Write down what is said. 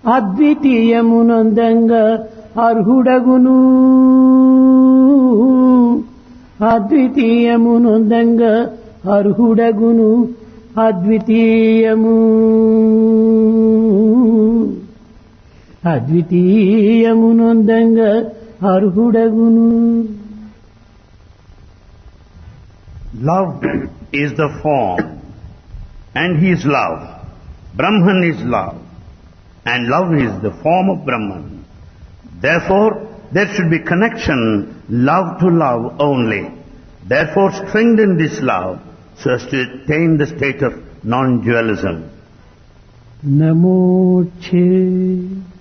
అద్వితీయమునందంగా అర్హుడగును అద్వితీయమునందంగా అర్హుడగును అద్వితీయము అద్వితీయమునందంగా అర్హుడగును. Love is the form, and he is love. Brahman is love, and love is the form of Brahman. Therefore, there should be connection, love to love only. Therefore, strengthen this love so as to attain the state of non-dualism. Namo Che